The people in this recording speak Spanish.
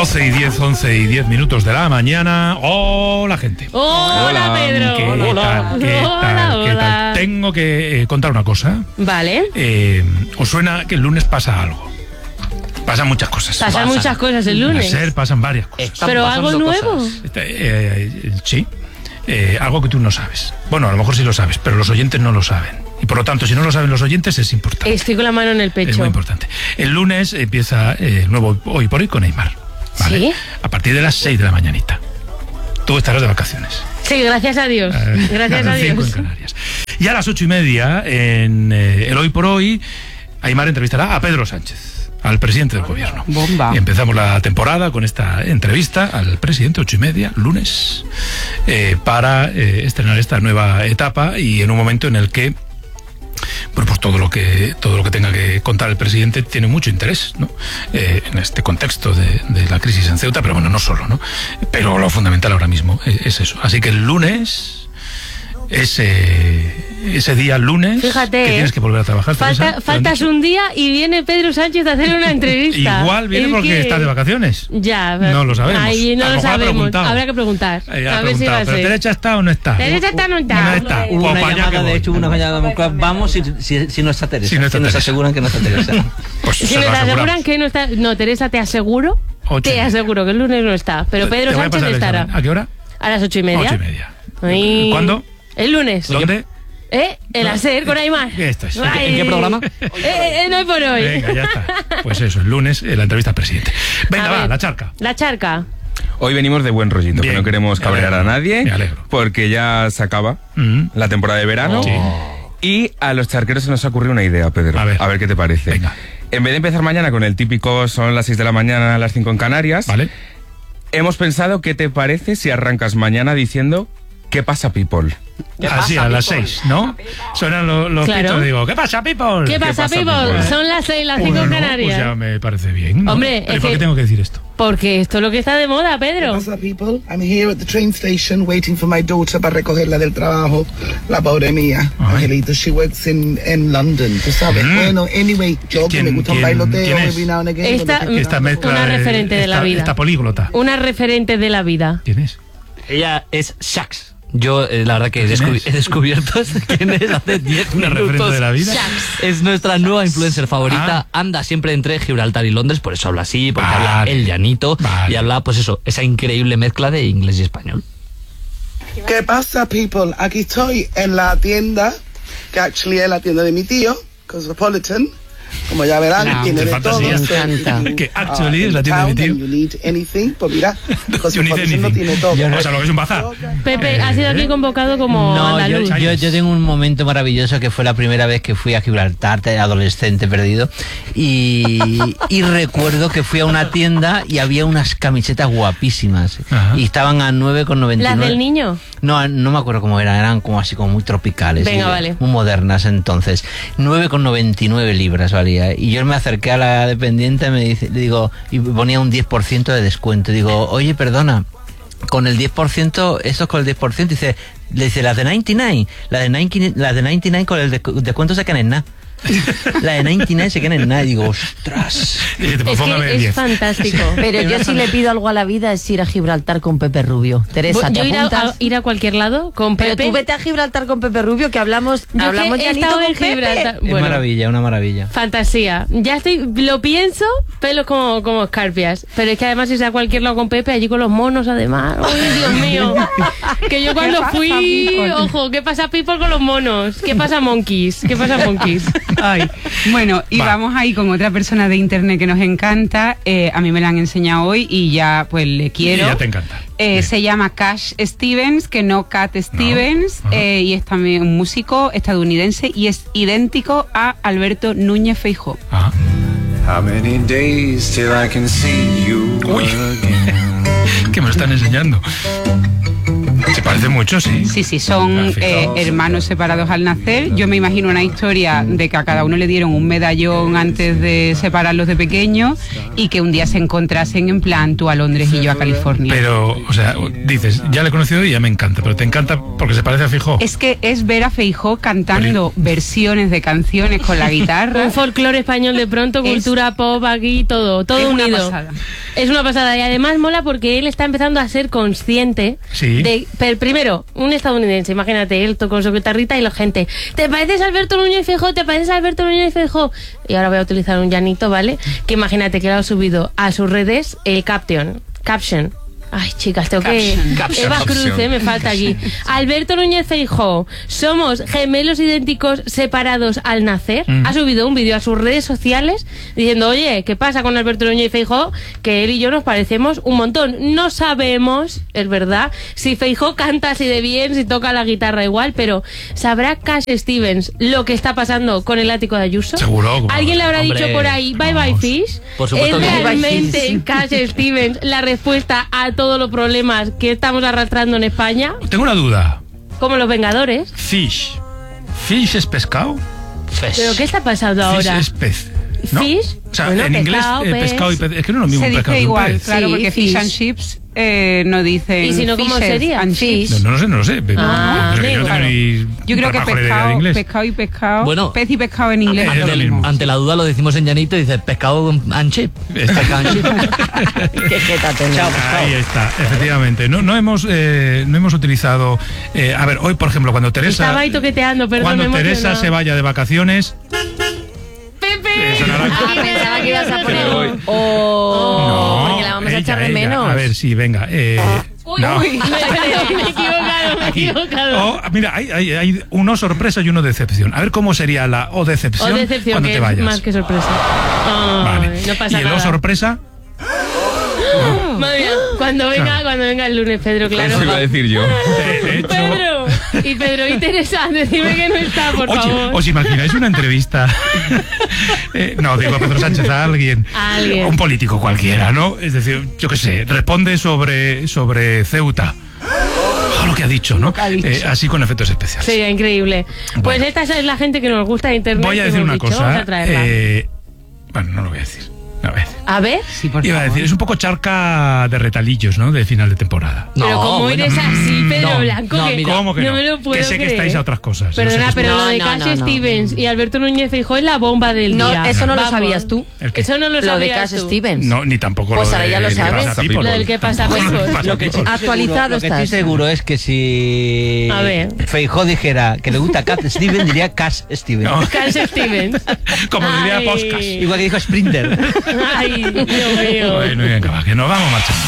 12 y 10, 11 y 10 minutos de la mañana. Hola, gente. Hola, Pedro. ¿Qué Hola. tal? Tengo que contar una cosa. Vale. ¿Os suena que el lunes pasa algo? Pasan muchas cosas. Pasan muchas cosas el lunes. Pasan varias cosas. Pero algo nuevo. Sí. Algo que tú no sabes. Bueno, a lo mejor sí lo sabes, pero los oyentes no lo saben. Y por lo tanto, si no lo saben los oyentes, es importante. Estoy con la mano en el pecho. Es muy importante. El lunes empieza el nuevo Hoy por Hoy con Neymar. ¿Vale? ¿Sí? A partir de las 6 de la mañanita. Tú estarás de vacaciones. Sí, gracias a Dios. Gracias a Dios. En Canarias. Y a las 8:30, en el Hoy por Hoy, Aimar entrevistará a Pedro Sánchez, al presidente del gobierno. Bomba. Y empezamos la temporada con esta entrevista al presidente, 8:30, lunes, para estrenar esta nueva etapa y en un momento en el que pues todo lo que tenga que contar el presidente tiene mucho interés, ¿no? En este contexto de la crisis en Ceuta, pero bueno, no solo, ¿no? Pero lo fundamental ahora mismo es eso. Así que el lunes, ese día lunes, fíjate, que tienes que volver a trabajar. Faltas un día y viene Pedro Sánchez a hacer una entrevista. Igual viene porque está de vacaciones. Ya. No lo sabemos. Ahí no lo sabemos. Habrá que preguntar. A ver si va a ser. ¿Pero derecha está o no está? Derecha está o no está. No está. Hubo una llamada, de hecho, una llamada. Vamos si no está Teresa. Si nos aseguran que no está Teresa. Pues si nos aseguran que no está. No, Teresa, te aseguro. Te aseguro que el lunes no está. Pero Pedro Sánchez estará. ¿A qué hora? A las 8:30. 8:30. ¿Cuándo? El lunes. ¿Dónde? El hacer con Aimar. Esto es. ¿En qué programa? No hay por hoy. Venga, ya está. Pues eso, el lunes, la entrevista al presidente. Venga, va, la charca. La charca. Hoy venimos de buen rollito, que no queremos cabrear a nadie. Me alegro. Porque ya se acaba la temporada de verano. Sí. Y a los charqueros se nos ha ocurrido una idea, Pedro. A ver qué te parece. Venga. En vez de empezar mañana con el típico son las 6 de la mañana, las 5 en Canarias, ¿vale? Hemos pensado, ¿qué te parece si arrancas mañana diciendo ¿qué pasa, people? Así, a las 6, ¿no? Suenan los pitos y digo, ¿qué pasa, people? ¿Qué pasa, people? Son las 6, las 5 en Canarias. Pues ya me parece bien, ¿no? Hombre, ¿Pero por qué tengo que decir esto? Porque esto es lo que está de moda, Pedro. ¿Qué pasa, people? I'm here at the train station waiting for my daughter para recogerla del trabajo. La pobre mía, Angelita, she works in London, tú sabes. Bueno, anyway, yo que me gusta un bailoteo every now and again. Esta mezcla una referente de la vida. Esta políglota. Una referente de la vida. ¿Quién es? Ella es Shax. Yo, la verdad que he descubierto quién es hace 10 ¿Una minutos. referente de la vida? Es nuestra nueva influencer favorita. Anda siempre entre Gibraltar y Londres, por eso habla así, porque habla el llanito y habla, pues eso, esa increíble mezcla de inglés y español. ¿Qué pasa, people? Aquí estoy en la tienda, que actually es la tienda de mi tío, Cosmopolitan. Como ya verán, tiene de todo. Me encanta. Que actually es la tienda de mi tío. You need anything, pues mira, Cosmopolitan no tiene todo. O sea, lo que es un bazar. Pepe, ha sido aquí convocado como andaluz. Yo tengo un momento maravilloso que fue la primera vez que fui a Gibraltar, adolescente perdido, y recuerdo que fui a una tienda y había unas camisetas guapísimas. Y estaban a 9,99. ¿Las del niño? No me acuerdo cómo eran como así como muy tropicales. Venga, vale. Muy modernas entonces. 9,99 libras valía. Y yo me acerqué a la dependiente, le digo, y ponía un 10% de descuento. Digo, oye, perdona, con el 10%, esto es con el 10%, le dice, las de 99, las de 99 con el descuento se quedan en nada. La de 99 se queda en nada y digo, ostras. Es que es fantástico. Pero yo si le pido algo a la vida es ir a Gibraltar con Pepe Rubio. Teresa, ¿te apuntas? Ir a cualquier lado con Pepe. Pero tú vete a Gibraltar con Pepe Rubio, que hablamos ya he estado en Gibraltar. Bueno, una maravilla. Fantasía. Ya lo pienso, pelos como escarpias. Pero es que además si sea a cualquier lado con Pepe, allí con los monos además. ¡Ay, Dios mío! Que yo cuando fui, ojo, ¿qué pasa, people, con los monos? ¿Qué pasa, monkeys? Ay, bueno, y vamos ahí con otra persona de internet que nos encanta. A mí me la han enseñado hoy y ya pues le quiero. Y ya te encanta. Se llama Cash Stevens, que no Cat Stevens, y es también un músico estadounidense y es idéntico a Alberto Núñez Feijóo. How many days till I can see you again? Que me lo están enseñando. parece mucho, sí. Sí, son hermanos separados al nacer. Yo me imagino una historia de que a cada uno le dieron un medallón antes de separarlos de pequeños y que un día se encontrasen en plan tú a Londres y yo a California. Pero, o sea, dices, ya le he conocido y ya me encanta, pero te encanta porque se parece a Feijóo. Es que es ver a Feijóo cantando versiones de canciones con la guitarra. Un folclore español de pronto, cultura pop aquí, todo unido. Es una pasada y además mola porque él está empezando a ser consciente de, pero primero, un estadounidense, imagínate, él con su guitarrita y la gente, ¿te pareces a Alberto Núñez Feijóo? ¿Te pareces a Alberto Núñez Feijóo? Y ahora voy a utilizar un llanito, ¿vale? Que imagínate que lo ha subido a sus redes el caption. Ay, chicas, tengo que... Eva Cruz, me falta aquí. Alberto Núñez Feijóo, somos gemelos idénticos separados al nacer. Ha subido un vídeo a sus redes sociales diciendo, oye, ¿qué pasa con Alberto Núñez Feijóo? Que él y yo nos parecemos un montón. No sabemos, es verdad, si Feijóo canta así de bien, si toca la guitarra igual, pero ¿sabrá Cash Stevens lo que está pasando con el ático de Ayuso? Seguro. ¿Alguien le habrá dicho por ahí, bye bye fish? Por supuesto. ¿Es realmente Cash Stevens la respuesta a todos los problemas que estamos arrastrando en España? Tengo una duda. Como los Vengadores. Fish es pescado. ¿Pero qué está pasando ahora? Fish es pez, ¿no? Fish, o sea, bueno, en inglés pescado y pez. Es que no es lo mismo. Se pescado dice que un igual, pez. claro, Sí, porque fish and chips no dicen. ¿Y si no, cómo fishes sería? and chips. Fish. No lo sé. Pero yo no tengo ni Yo creo que rapajolera idea de inglés. pescado. Bueno, pez y pescado en inglés. es lo mismo. Ante la duda lo decimos en llanito y dices pescado and chip. Pescado and chip. Qué jeta tenemos. Ahí está, efectivamente. No hemos utilizado. A ver, hoy, por ejemplo, cuando Teresa. Estaba ahí toqueteando, perdón. Cuando me Teresa emocionaba. se vaya de vacaciones. ¡Pepe! Pensaba que ibas a poner porque la vamos a echar de menos. A ver, sí, venga. No. Me he equivocado. Oh, mira, hay uno sorpresa y uno decepción. A ver cómo sería la o decepción cuando que te vayas. Es más que sorpresa. Vale. No pasa y nada. el o sorpresa. Madre mía, cuando venga el lunes, Pedro, claro. Eso iba a decir yo. De hecho, Pedro y Teresa, decime que no está, por favor. ¿Os imagináis una entrevista? No, digo a Pedro Sánchez, a alguien. Un político cualquiera, ¿no? Es decir, yo qué sé, responde sobre Ceuta. Lo que ha dicho, ¿no? Así con efectos especiales. Sería increíble. Pues esta es la gente que nos gusta de internet. Voy a decir una cosa. Vamos a traerla. Bueno, no lo voy a decir. A ver. Sí, por Iba a decir, es un poco charca de retalillos, ¿no? De final de temporada. Pero como eres así, Pedro Blanco, que ¿cómo que no? me lo puedo que sé creer. que estáis a otras cosas. Perdona, pero lo de No, Cash no. Stevens y Alberto Núñez Feijóo es la bomba del No, día. eso no lo Vamos. sabías tú. ¿El qué? Eso no lo Lo de sabías Cash tú. Stevens. No, ni tampoco Pues lo ahora de ya lo ¿Qué sabes. pasa, People? Lo del ¿qué pasa, People? Lo que Actualizado Lo que estás. estoy seguro es que si A ver. Feijóo dijera que le gusta Cat Stevens, diría Cash Stevens. No. Cash Stevens. Como diría Ay. Podcast. Igual que dijo Sprinter. Ay, Dios mío. Bueno, venga, va, que nos vamos marchando.